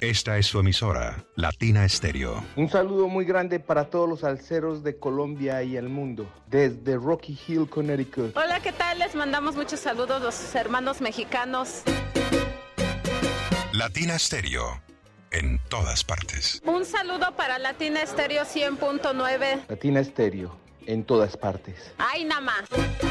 Esta es su emisora, Latina Estéreo. Un saludo muy grande para todos los salseros de Colombia y el mundo, desde Rocky Hill, Connecticut. Hola, ¿qué tal? Les mandamos muchos saludos los hermanos mexicanos. Latina Estéreo, en todas partes. Un saludo para Latina Estéreo 100.9. Latina Estéreo, en todas partes. ¡Ay, nada más!